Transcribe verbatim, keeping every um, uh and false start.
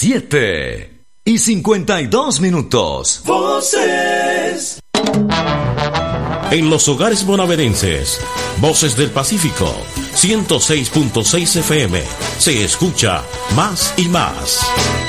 siete y cincuenta y dos minutos. Voces. En los hogares bonaerenses, Voces del Pacífico, ciento seis punto seis F M, se escucha más y más.